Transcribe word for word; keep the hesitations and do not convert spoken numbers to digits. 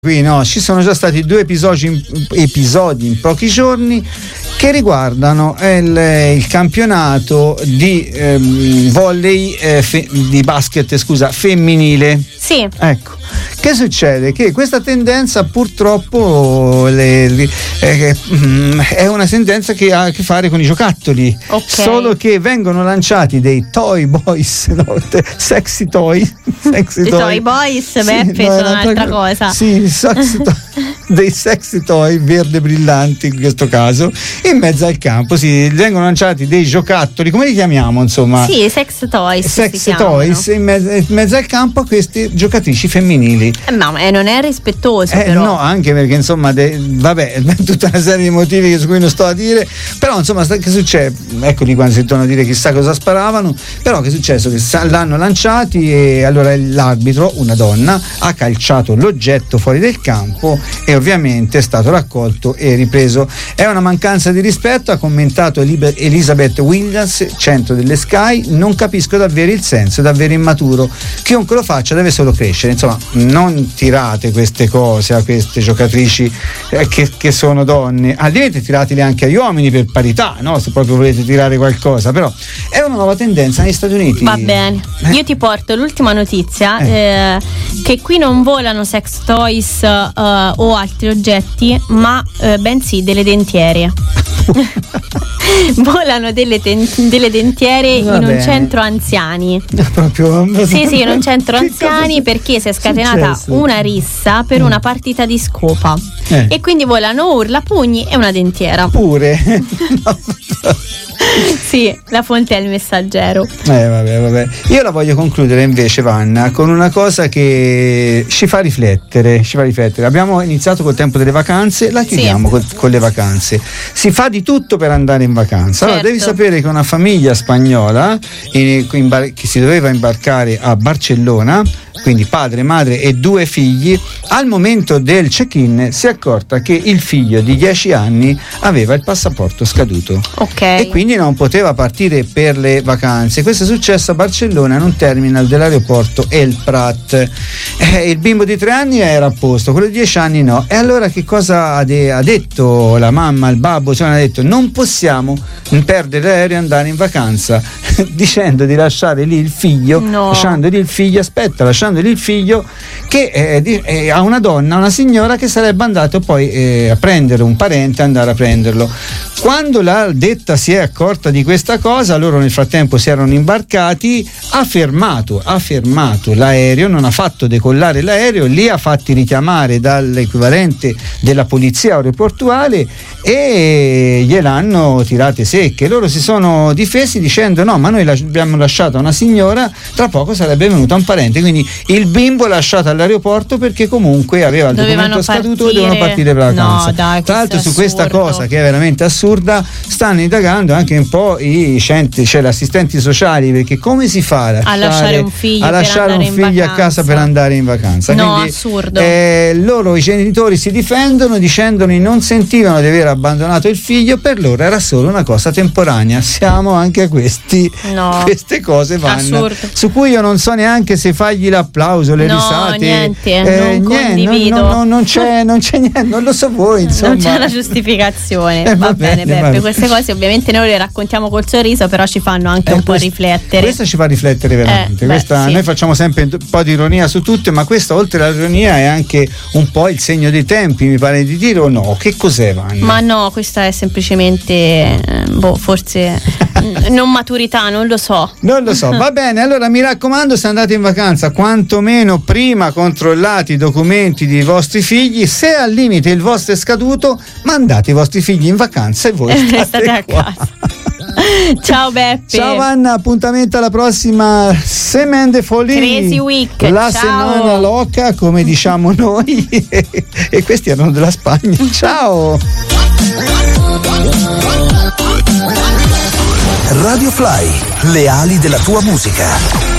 Qui no, ci sono già stati due episodi in, episodi in pochi giorni che riguardano il, il campionato di ehm, volley eh, fe, di basket, scusa, femminile. Sì. Ecco, che succede? Che questa tendenza purtroppo le, le, eh, è una tendenza che ha a che fare con i giocattoli. Okay. Solo che vengono lanciati dei toy boys, no? Sexy toy, sexy I toy. toy boys, Sì, Beppe, no, sono un'altra cosa. Sì, sexy toy, dei sexy toy verde brillanti in questo caso, in mezzo al campo si vengono lanciati dei giocattoli, come li chiamiamo, insomma? Sì, sex toys. Sex toys in mezzo, in mezzo al campo a queste giocatrici femminili. Eh, ma eh, non è rispettoso, Eh, però. no, anche perché insomma, de, vabbè, tutta una serie di motivi su cui non sto a dire, però insomma, che succede? Eccoli quando si torna a dire chissà cosa sparavano, però che è successo? Che l'hanno lanciati e allora l'arbitro, una donna, ha calciato l'oggetto fuori del campo e ovviamente è stato raccolto e ripreso. È una mancanza di rispetto, ha commentato Elizabeth Williams, centro delle Sky. Non capisco davvero il senso, è davvero immaturo. Chiunque lo faccia deve solo crescere. Insomma, non tirate queste cose a queste giocatrici eh, che, che sono donne, altrimenti tiratele anche agli uomini per parità, no? Se proprio volete tirare qualcosa, però è una nuova tendenza negli Stati Uniti. Va bene, eh? Io ti porto l'ultima notizia, eh. Eh, che qui non volano sex toys eh, o altri oggetti, ma eh, bensì delle dentiere. Volano delle, ten- delle dentiere Va in bene. un centro anziani. Proprio, sì, sì, in un centro anziani, perché si è scatenata successo? una rissa per mm. una partita di scopa. Eh. E quindi volano urla, pugni e una dentiera. Pure. Sì, la fonte è il Messaggero. Eh vabbè, vabbè. Io la voglio concludere invece, Vanna, con una cosa che ci fa riflettere, ci fa riflettere. Abbiamo iniziato col tempo delle vacanze, la chiudiamo sì. con, con le vacanze. Si fa di tutto per andare in vacanza. Allora, certo. Devi sapere che una famiglia spagnola in, in bar, che si doveva imbarcare a Barcellona, quindi padre, madre e due figli, al momento del check-in si è accorta che il figlio di dieci anni aveva il passaporto scaduto. Ok. E quindi non poteva partire per le vacanze. Questo è successo a Barcellona in un terminal dell'aeroporto El Prat. Eh, il bimbo di tre anni era a posto, quello di dieci anni no. E allora che cosa ha, de- ha detto la mamma, il babbo? Cioè, ha detto: non possiamo perdere l'aereo e andare in vacanza, dicendo di lasciare lì il figlio, no. lasciando lì il figlio, aspetta, lasciando lì il figlio che eh, di, eh, a una donna, una signora che sarebbe andato poi eh, a prendere un parente, andare a prenderlo. Quando la detta si è accorta di questa cosa, loro nel frattempo si erano imbarcati, ha fermato, ha fermato l'aereo, non ha fatto decollare l'aereo, li ha fatti richiamare dall'equivalente della polizia aeroportuale e gliel'hanno tirate secche. Loro si sono difesi dicendo: no, ma noi abbiamo lasciato una signora, tra poco sarebbe venuto un parente, quindi il bimbo lasciato all'aeroporto perché comunque aveva il dovevano documento partire. scaduto e dovevano partire per la vacanza. No, dai, tra l'altro su questa assurdo. cosa che è veramente assurda stanno indagando anche un po' i centri, cioè gli assistenti sociali, perché come si fa a lasciare, a lasciare un figlio, a, lasciare un figlio a casa per andare in vacanza? No, quindi, assurdo. Eh, loro, i genitori, si difendono dicendo che non sentivano di aver abbandonato il figlio, per loro era solo una cosa temporanea. Siamo anche a questi, no. queste cose vanno su cui io non so neanche se fargli l'applauso, le no, risate, niente, eh, non niente, condivido. No, no, non c'è, non c'è niente, non lo so voi, insomma. Non c'è una giustificazione. Eh, va, va bene, bene, Beppe, va queste cose ovviamente noi le raccontiamo col sorriso, però ci fanno anche eh, un questo, po' riflettere. Questa ci fa riflettere veramente. Eh, questa, beh, sì. Noi facciamo sempre un po' di ironia su tutto, ma questa, oltre all'ironia, è anche un po' il segno dei tempi, mi pare di dire, o no? Che cos'è, Vanna? Ma no, questa è semplicemente eh, boh, forse non maturità, non lo so. Non lo so, va bene. Allora mi raccomando, se andate in vacanza, quantomeno prima controllate i documenti dei vostri figli. Se al limite il vostro è scaduto, mandate i vostri figli in vacanza e voi state, state a qua. casa. Ciao Beppe. Ciao Vanna, appuntamento alla prossima Semaine de Folie, Crazy Week. la Ciao. settimana loca, come diciamo noi. E questi erano della Spagna. Ciao. Radio Fly, le ali della tua musica.